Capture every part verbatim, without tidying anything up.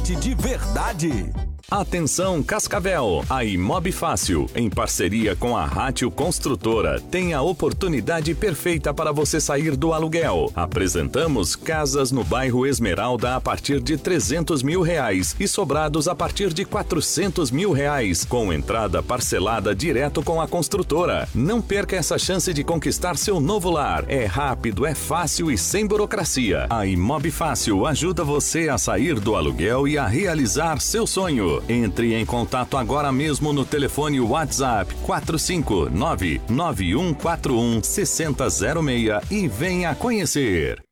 gente de verdade. Atenção Cascavel, a Imob Fácil, em parceria com a Rátio Construtora, tem a oportunidade perfeita para você sair do aluguel. Apresentamos casas no bairro Esmeralda a partir de trezentos mil reais e sobrados a partir de quatrocentos mil reais, com entrada parcelada direto com a construtora. Não perca essa chance de conquistar seu novo lar. É rápido, é fácil e sem burocracia. A Imob Fácil ajuda você a sair do aluguel e a realizar seu sonho. Entre em contato agora mesmo no telefone WhatsApp quatro cinco nove, nove um quatro um, seis zero zero seis e venha conhecer.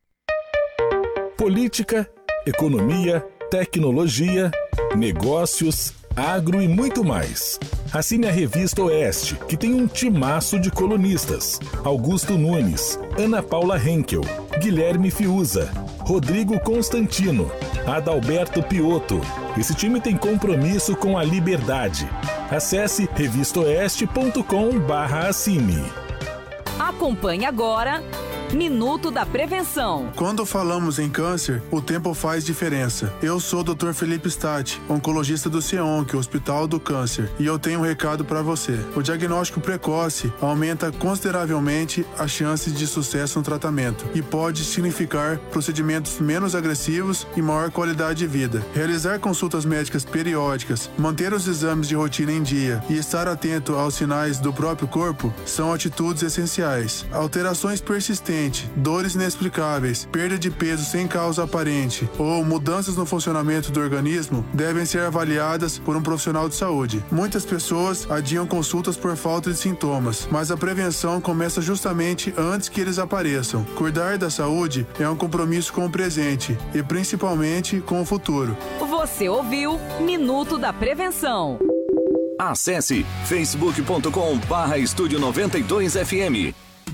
Política, economia, tecnologia, negócios, agro e muito mais. Assine a Revista Oeste, que tem um timaço de colunistas. Augusto Nunes, Ana Paula Henkel, Guilherme Fiuza, Rodrigo Constantino, Adalberto Piotto. Esse time tem compromisso com a liberdade. Acesse revista oeste ponto com barra assine. Acompanhe agora Minuto da Prevenção. Quando falamos em câncer, o tempo faz diferença. Eu sou o doutor Felipe Stati, oncologista do CEONC, Hospital do Câncer, e eu tenho um recado para você. O diagnóstico precoce aumenta consideravelmente as chances de sucesso no tratamento e pode significar procedimentos menos agressivos e maior qualidade de vida. Realizar consultas médicas periódicas, manter os exames de rotina em dia e estar atento aos sinais do próprio corpo são atitudes essenciais. Alterações persistentes, dores inexplicáveis, perda de peso sem causa aparente ou mudanças no funcionamento do organismo devem ser avaliadas por um profissional de saúde. Muitas pessoas adiam consultas por falta de sintomas, mas a prevenção começa justamente antes que eles apareçam. Cuidar da saúde é um compromisso com o presente e principalmente com o futuro. Você ouviu Minuto da Prevenção. Acesse facebook ponto com barra estúdio noventa e dois F M.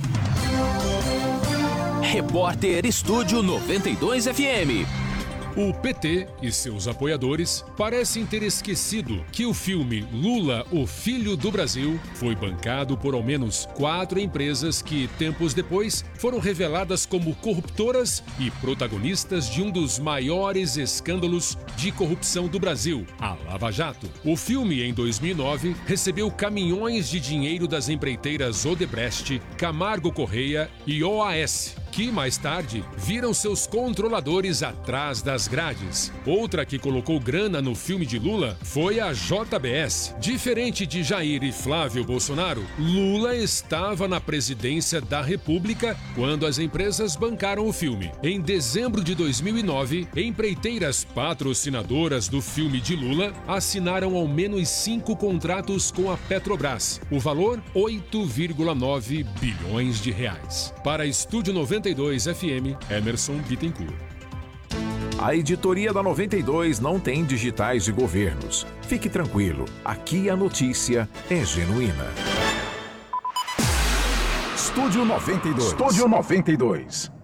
Repórter Estúdio noventa e dois F M. O P T e seus apoiadores parecem ter esquecido que o filme Lula, o Filho do Brasil, foi bancado por ao menos quatro empresas que, tempos depois, foram reveladas como corruptoras e protagonistas de um dos maiores escândalos de corrupção do Brasil, a Lava Jato. O filme, em dois mil e nove, recebeu caminhões de dinheiro das empreiteiras Odebrecht, Camargo Correia e O A S, que mais tarde viram seus controladores atrás das grades. Outra que colocou grana no filme de Lula foi a J B S. Diferente de Jair e Flávio Bolsonaro, Lula estava na presidência da República quando as empresas bancaram o filme. Em dezembro de dois mil e nove, empreiteiras patrocinadoras do filme de Lula assinaram ao menos cinco contratos com a Petrobras. O valor, oito vírgula nove bilhões de reais. Para Estúdio noventa e dois F M, Emerson Bittencourt. A editoria da noventa e dois não tem digitais de governos. Fique tranquilo, aqui a notícia é genuína. Estúdio noventa e dois. Estúdio noventa e dois.